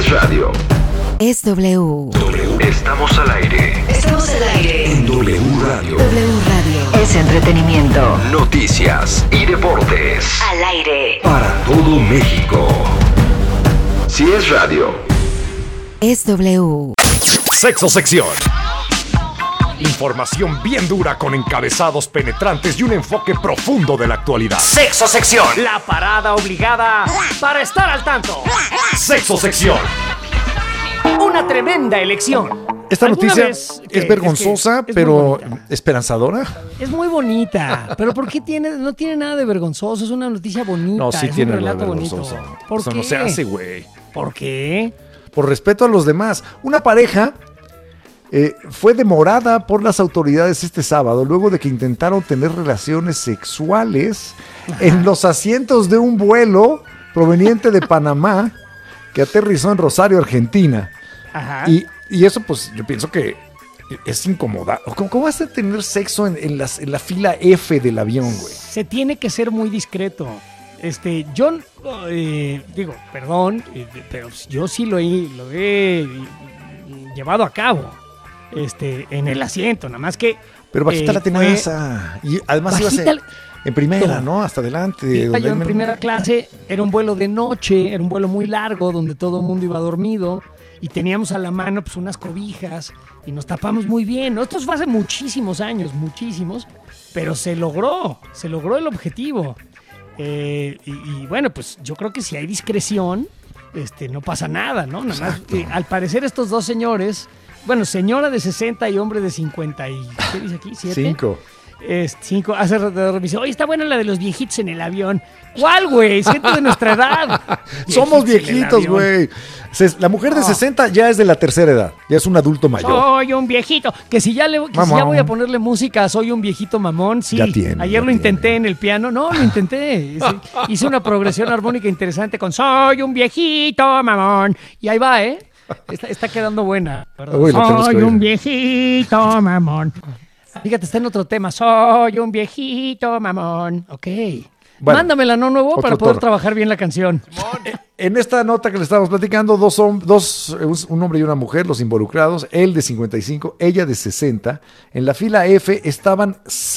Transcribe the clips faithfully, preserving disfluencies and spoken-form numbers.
es radio. Es W. W. Estamos al aire. Estamos al aire. En W Radio. W Radio. Es entretenimiento. Noticias y deportes. Al aire. Para todo México. Si es radio. Es W. Sexo Sección. Información bien dura con encabezados penetrantes y un enfoque profundo de la actualidad. Sexo Sección. La parada obligada para estar al tanto. Sexo Sección. Una tremenda elección. Esta noticia vez, es que, vergonzosa, es que es pero esperanzadora. Es muy bonita, pero ¿por qué tiene? No tiene nada de vergonzoso, es una noticia bonita. No, sí es tiene un lo de relato vergonzoso. bonito. ¿Por Eso qué? no se hace, güey. ¿Por qué? Por respeto a los demás. Una pareja eh, fue demorada por las autoridades este sábado luego de que intentaron tener relaciones sexuales en los asientos de un vuelo proveniente de Panamá que aterrizó en Rosario, Argentina. Ajá. Y, y eso, pues, yo pienso que es incomodado. ¿Cómo, cómo vas a tener sexo en, en, las, en la fila F del avión, güey? Se tiene que ser muy discreto. Este, yo, eh, digo, perdón, eh, pero yo sí lo he, lo he llevado a cabo, este, en el asiento, nada más que... Pero bajita eh, la tenaza. Y además ibas bajita en, en primera, ¿no? Hasta adelante. Sí, donde yo en hay- primera clase, era un vuelo de noche, era un vuelo muy largo donde todo el mundo iba dormido y teníamos a la mano pues unas cobijas y nos tapamos muy bien, ¿no? Esto fue hace muchísimos años, muchísimos, pero se logró, se logró el objetivo. Eh, y, y bueno, pues yo creo que si hay discreción, este, no pasa nada, ¿no? Nada más, eh, al parecer estos dos señores, bueno, señora de sesenta y hombre de cincuenta y, ¿qué dice aquí? ¿Siete? Cinco. Es cinco, hace rato me dice, oye, está buena la de los viejitos en el avión. ¿Cuál, güey? Es gente de nuestra edad. Somos Viejitos en el viejitos, avión. güey. Ses- La mujer de No. sesenta ya es de la tercera edad. Ya es un adulto mayor. Soy un viejito. Que si ya le, que si ya Mamón. voy a ponerle música, soy un viejito mamón. Sí, Ya tiene, ayer ya lo intenté tiene. en el piano. No, lo intenté. Hice, hice una progresión armónica interesante con soy un viejito mamón. Y ahí va, ¿eh? Está, está quedando buena. Perdón. Uy, lo tenemos que soy oír. un viejito mamón. Fíjate, está en otro tema. Soy un viejito mamón. Ok. Bueno, Mándamela, ¿no, nuevo? otro Para poder tono. trabajar bien la canción. En esta nota que le estábamos platicando, dos, hom- dos eh, un hombre y una mujer, los involucrados, él de cincuenta y cinco, ella de sesenta, en la fila F estaban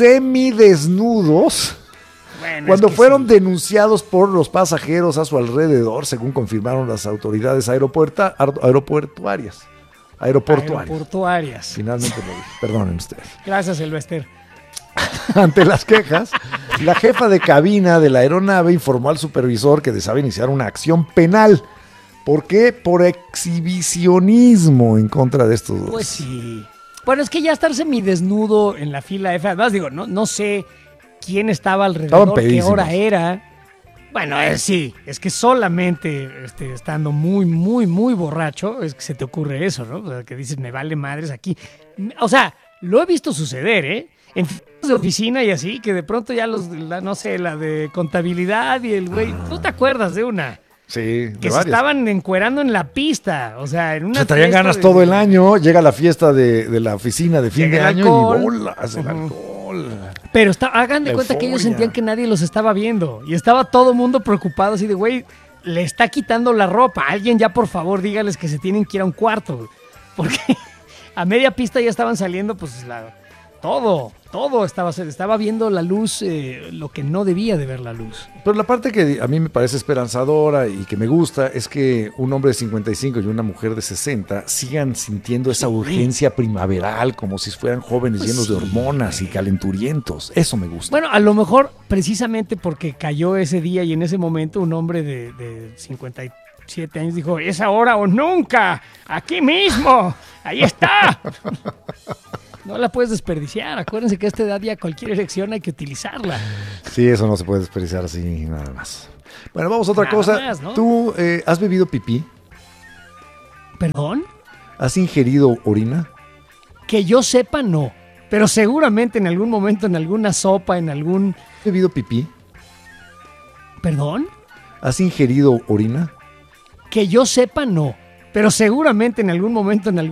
semidesnudos Bueno, cuando es que fueron sí. denunciados por los pasajeros a su alrededor, según confirmaron las autoridades aeropuerta- ar- aeroportuarias. Aeroportuarias. Aeroportuarias. Finalmente lo dije. Perdonen ustedes. Gracias, Silvester. Ante las quejas, la jefa de cabina de la aeronave informó al supervisor que deseaba iniciar una acción penal. ¿Por qué? Por exhibicionismo en contra de estos dos. Pues sí. Bueno, es que ya estar semidesnudo en la fila F, además digo, no, no sé quién estaba Estaban alrededor, qué pedísimos. hora era. Bueno, eh, sí, es que solamente este, estando muy, muy, muy borracho es que se te ocurre eso, ¿no? O sea, que dices, me vale madres aquí. O sea, lo he visto suceder, ¿eh? En fiestas de oficina y así, que de pronto ya los, la, no sé, la de contabilidad y el güey, ¿tú te acuerdas de una? Sí, de Que se varias. estaban encuerando en la pista, o sea, en una Se traían fiesta ganas de- todo el año, llega la fiesta de, de la oficina de fin Llega de el año alcohol. y bolas el Ujú. alcohol. Pero está, hagan de La cuenta que ellos euforia. sentían que nadie los estaba viendo. Y estaba todo el mundo preocupado así de, güey, le está quitando la ropa. Alguien ya, por favor, dígales que se tienen que ir a un cuarto. Güey. Porque a media pista ya estaban saliendo, pues, la, todo, todo. Estaba, estaba viendo la luz, eh, lo que no debía de ver la luz. Pero la parte que a mí me parece esperanzadora y que me gusta es que un hombre de cincuenta y cinco y una mujer de sesenta sigan sintiendo esa urgencia primaveral como si fueran jóvenes Pues llenos de sí, hormonas y calenturientos. Eso me gusta. Bueno, a lo mejor precisamente porque cayó ese día y en ese momento un hombre de, de cincuenta y siete años dijo, es ahora o nunca, aquí mismo, ahí está. No la puedes desperdiciar, acuérdense que a esta edad ya cualquier elección hay que utilizarla. Sí, eso no se puede desperdiciar así nada más. Bueno, vamos a otra Nada cosa. más, ¿no? ¿Tú eh, has bebido pipí? ¿Perdón? ¿Has ingerido orina? Que yo sepa, no. Pero seguramente en algún momento, en alguna sopa, en algún... ¿Has bebido pipí? ¿Perdón? ¿Has ingerido orina? Que yo sepa, no. Pero seguramente en algún momento, en algún...